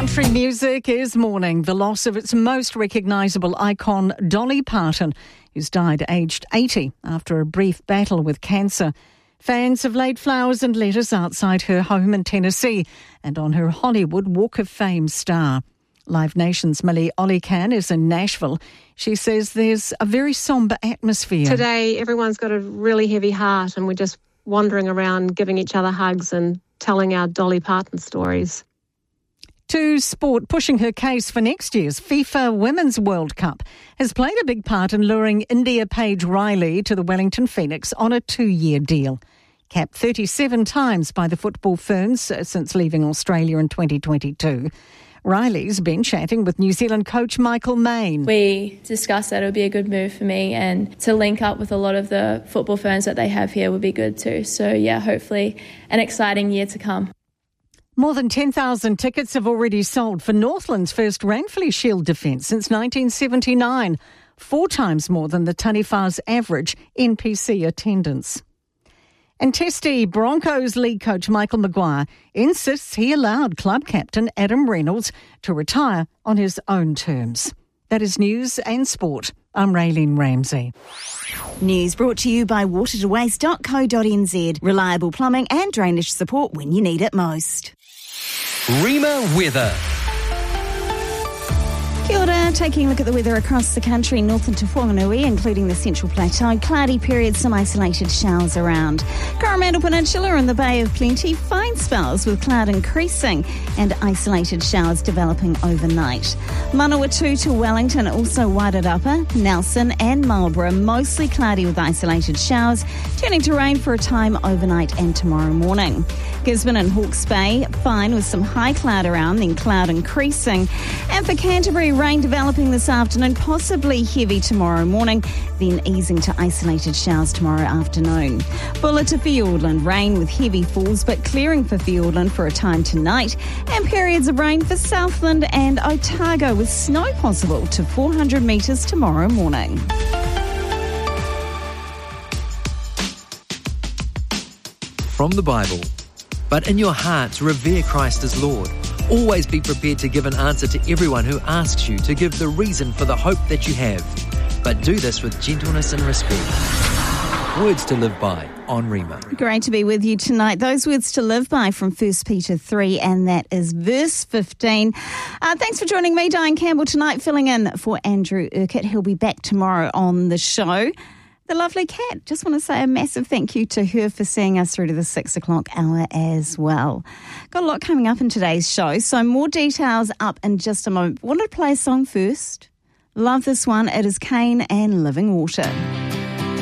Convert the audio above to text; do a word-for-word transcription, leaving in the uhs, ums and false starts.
Country music is mourning the loss of its most recognisable icon, Dolly Parton, who's died aged eighty after a brief battle with cancer. Fans have laid flowers and letters outside her home in Tennessee and on her Hollywood Walk of Fame star. Live Nation's Millie Olican is in Nashville. She says there's a very sombre atmosphere. Today, everyone's got a really heavy heart and we're just wandering around giving each other hugs and telling our Dolly Parton stories. To sport, pushing her case for next year's FIFA Women's World Cup has played a big part in luring India Paige Riley to the Wellington Phoenix on a two-year deal. Capped thirty-seven times by the football ferns since leaving Australia in twenty twenty-two. Riley's been chatting with New Zealand coach Michael Main. We discussed that it would be a good move for me, and to link up with a lot of the football ferns that they have here would be good too. So yeah, hopefully an exciting year to come. More than ten thousand tickets have already sold for Northland's first Ranfurly Shield defence since nineteen seventy-nine, four times more than the Taniwha's average N P C attendance. And Testy Broncos lead coach Michael Maguire insists he allowed club captain Adam Reynolds to retire on his own terms. That is news and sport. I'm Raylene Ramsey. News brought to you by water to waste dot co dot n z. Reliable plumbing and drainage support when you need it most. Rima weather. Kia ora, taking a look at the weather across the country, northern to Whanganui, including the Central Plateau. Cloudy periods, some isolated showers around. Coromandel Peninsula and the Bay of Plenty, fine spells with cloud increasing and isolated showers developing overnight. Manawatu to Wellington, also Wairarapa, Nelson and Marlborough, mostly cloudy with isolated showers, turning to rain for a time overnight and tomorrow morning. Gisborne and Hawke's Bay, fine with some high cloud around, then cloud increasing. And for Canterbury, rain developing this afternoon, possibly heavy tomorrow morning, then easing to isolated showers tomorrow afternoon. Bulla to Fiordland, rain with heavy falls, but clearing for Fiordland for a time tonight. And periods of rain for Southland and Otago, with snow possible to four hundred metres tomorrow morning. From the Bible. But in your hearts, revere Christ as Lord. Always be prepared to give an answer to everyone who asks you to give the reason for the hope that you have. But do this with gentleness and respect. Words to live by on Rima. Great to be with you tonight. Those words to live by from First Peter three, and that is verse fifteen. Uh, thanks for joining me, Diane Campbell, tonight, filling in for Andrew Urquhart. He'll be back tomorrow on the show. The lovely Kat, just want to say a massive thank you to her for seeing us through to the six o'clock hour as well. Got a lot coming up in today's show, so more details up in just a moment. Wanted to play a song first. Love this one. It is Kane and Living Water.